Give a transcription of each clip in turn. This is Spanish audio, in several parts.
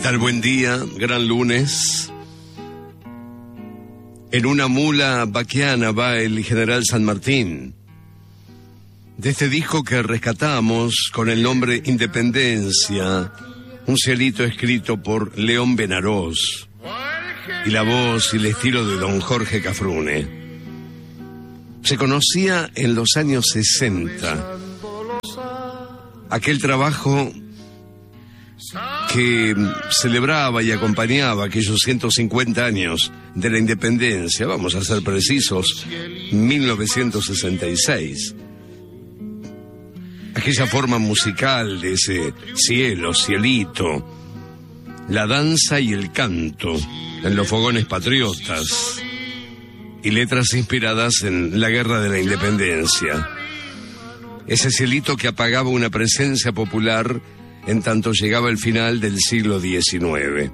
tal? Buen día, gran lunes. En una mula vaquiana va el general San Martín. De este disco que rescatamos con el nombre Independencia, un cielito escrito por León Benarós, y la voz y el estilo de don Jorge Cafrune. Se conocía en los años 60 aquel trabajo que celebraba y acompañaba aquellos 150 años de la independencia, vamos a ser precisos, 1966. Aquella forma musical de ese cielo, cielito, la danza y el canto en los fogones patriotas y letras inspiradas en la guerra de la independencia. Ese cielito que apagaba una presencia popular en tanto llegaba el final del siglo XIX.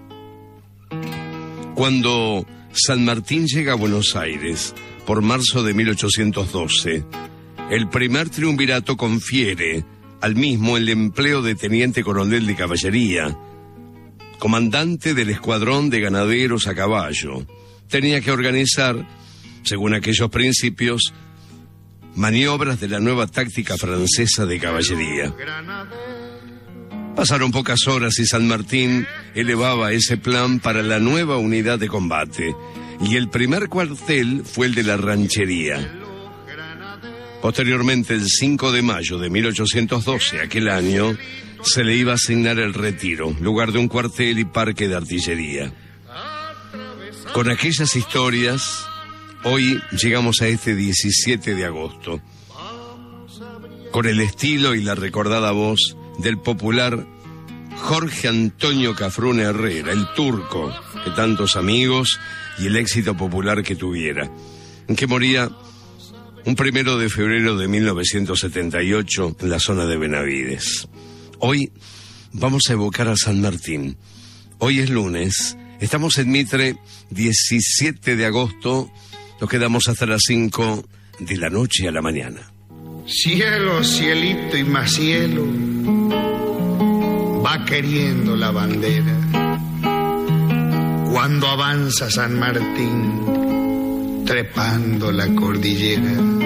Cuando San Martín llega a Buenos Aires, por marzo de 1812, el primer triunvirato confiere al mismo el empleo de teniente coronel de caballería, comandante del escuadrón de ganaderos a caballo. Tenía que organizar, según aquellos principios, maniobras de la nueva táctica francesa de caballería. Pasaron pocas horas y San Martín elevaba ese plan para la nueva unidad de combate, y el primer cuartel fue el de la ranchería. Posteriormente, el 5 de mayo de 1812, aquel año, se le iba a asignar el Retiro, lugar de un cuartel y parque de artillería. Con aquellas historias, hoy llegamos a este 17 de agosto, con el estilo y la recordada voz del popular Jorge Antonio Cafrune Herrera, el turco, de tantos amigos y el éxito popular que tuviera, en que moría un 1 de febrero de 1978 en la zona de Benavides. Hoy vamos a evocar a San Martín. Hoy es lunes, estamos en Mitre, 17 de agosto, nos quedamos hasta las 5 de la noche a la mañana. Cielo, cielito y más cielo, va queriendo la bandera. Cuando avanza San Martín, trepando la cordillera.